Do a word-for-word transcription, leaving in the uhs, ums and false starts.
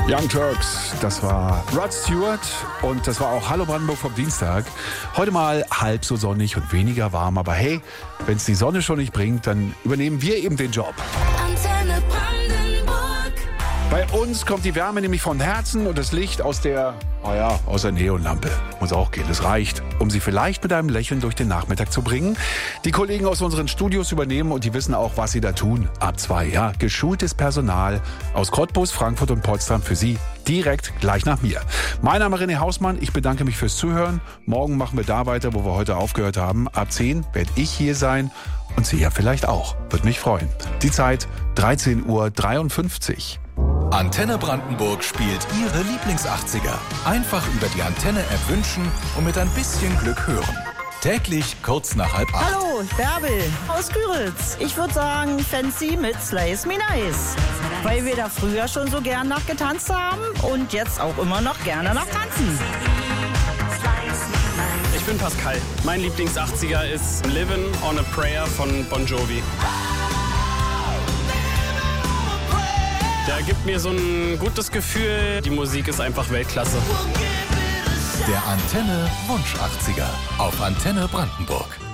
Young Turks, das war Rod Stewart und das war auch Hallo Brandenburg vom Dienstag. Heute mal halb so sonnig und weniger warm, aber hey, wenn es die Sonne schon nicht bringt, dann übernehmen wir eben den Job. Antenne Brandenburg. Bei uns kommt die Wärme nämlich von Herzen und das Licht aus der, naja, aus der Neonlampe. Muss auch gehen, es reicht, um Sie vielleicht mit einem Lächeln durch den Nachmittag zu bringen. Die Kollegen aus unseren Studios übernehmen und die wissen auch, was sie da tun. Ab zwei, ja, geschultes Personal aus Cottbus, Frankfurt und Potsdam für Sie direkt gleich nach mir. Mein Name ist René Hausmann, ich bedanke mich fürs Zuhören. Morgen machen wir da weiter, wo wir heute aufgehört haben. Ab zehn werde ich hier sein und Sie ja vielleicht auch. Würde mich freuen. Die Zeit dreizehn Uhr dreiundfünfzig. Antenne Brandenburg spielt Ihre Lieblings-achtziger. Einfach über die Antenne-App wünschen und mit ein bisschen Glück hören. Täglich kurz nach halb acht. Hallo, Bärbel aus Küritz. Ich würde sagen Fancy mit Slice Me Nice. Weil wir da früher schon so gern nach getanzt haben und jetzt auch immer noch gerne nach tanzen. Ich bin Pascal. Mein Lieblings-achtziger ist Livin' on a Prayer von Bon Jovi. Der gibt mir so ein gutes Gefühl. Die Musik ist einfach Weltklasse. Der Antenne Wunsch achtziger auf Antenne Brandenburg.